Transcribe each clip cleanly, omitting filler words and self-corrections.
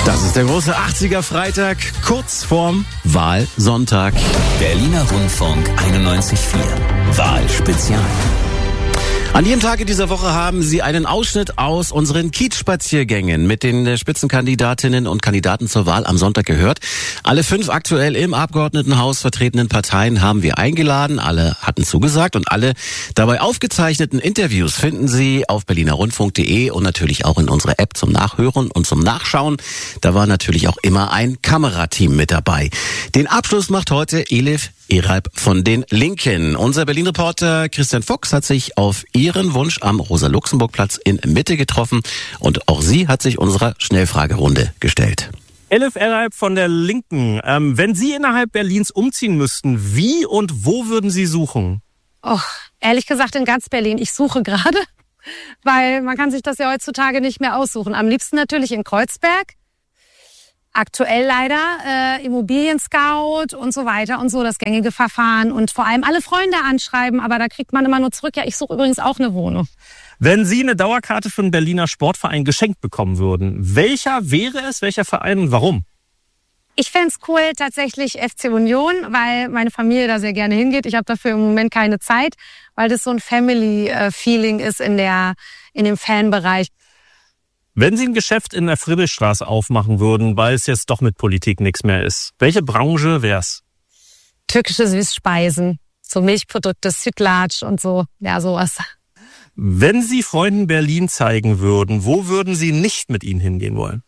Das ist der große 80er Freitag, kurz vorm Wahlsonntag. Berliner Rundfunk 91.4. Wahlspezial. An jedem Tag in dieser Woche haben Sie einen Ausschnitt aus unseren Kiez-Spaziergängen mit den Spitzenkandidatinnen und Kandidaten zur Wahl am Sonntag gehört. Alle 5 aktuell im Abgeordnetenhaus vertretenen Parteien haben wir eingeladen. Alle hatten zugesagt und alle dabei aufgezeichneten Interviews finden Sie auf berlinerrundfunk.de und natürlich auch in unserer App zum Nachhören und zum Nachschauen. Da war natürlich auch immer ein Kamerateam mit dabei. Den Abschluss macht heute Elif Eralp von den Linken. Unser Berlin-Reporter Christian Fuchs hat sich auf ihren Wunsch am Rosa-Luxemburg-Platz in Mitte getroffen und auch sie hat sich unserer Schnellfragerunde gestellt. Elif Eralp von der Linken. Wenn Sie innerhalb Berlins umziehen müssten, wie und wo würden Sie suchen? Oh, ehrlich gesagt in ganz Berlin. Ich suche gerade, weil man kann sich das ja heutzutage nicht mehr aussuchen. Am liebsten natürlich in Kreuzberg. Aktuell leider Immobilien-Scout und so weiter und so, das gängige Verfahren und vor allem alle Freunde anschreiben, aber da kriegt man immer nur zurück, ja, ich suche übrigens auch eine Wohnung. Wenn Sie eine Dauerkarte für einen Berliner Sportverein geschenkt bekommen würden, welcher wäre es, welcher Verein und warum? Ich fänd's cool, tatsächlich FC Union, weil meine Familie da sehr gerne hingeht. Ich habe dafür im Moment keine Zeit, weil das so ein Family-Feeling ist in dem Fanbereich. Wenn Sie ein Geschäft in der Friedrichstraße aufmachen würden, weil es jetzt doch mit Politik nichts mehr ist, welche Branche wär's? Türkische Süßspeisen, so Milchprodukte, Sütlaç und so, ja, sowas. Wenn Sie Freunden Berlin zeigen würden, wo würden Sie nicht mit ihnen hingehen wollen?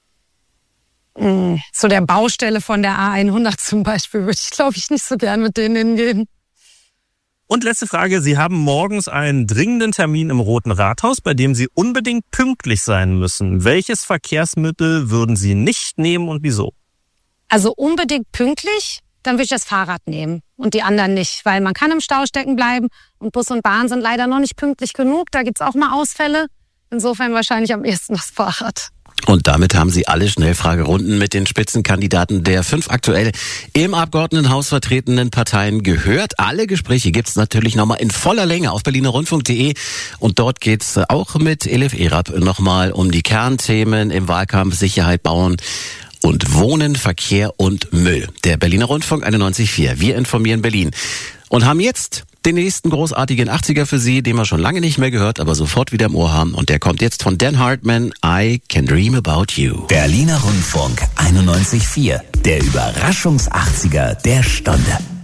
Zu der Baustelle von der A100 zum Beispiel würde ich, glaube ich, nicht so gern mit denen hingehen. Und letzte Frage, Sie haben morgens einen dringenden Termin im Roten Rathaus, bei dem Sie unbedingt pünktlich sein müssen. Welches Verkehrsmittel würden Sie nicht nehmen und wieso? Also unbedingt pünktlich, dann würde ich das Fahrrad nehmen und die anderen nicht, weil man kann im Stau stecken bleiben und Bus und Bahn sind leider noch nicht pünktlich genug, da gibt's auch mal Ausfälle. Insofern wahrscheinlich am ehesten das Fahrrad. Und damit haben Sie alle Schnellfragerunden mit den Spitzenkandidaten der 5 aktuell im Abgeordnetenhaus vertretenen Parteien gehört. Alle Gespräche gibt's natürlich nochmal in voller Länge auf berlinerrundfunk.de und dort geht's auch mit Elif Eralp nochmal um die Kernthemen im Wahlkampf: Sicherheit, Bauen und Wohnen, Verkehr und Müll. Der Berliner Rundfunk 91.4. Wir informieren Berlin und haben jetzt den nächsten großartigen 80er für Sie, den wir schon lange nicht mehr gehört, aber sofort wieder im Ohr haben. Und der kommt jetzt von Dan Hartman, I Can Dream About You. Berliner Rundfunk 91.4. Der Überraschungs-80er der Stunde.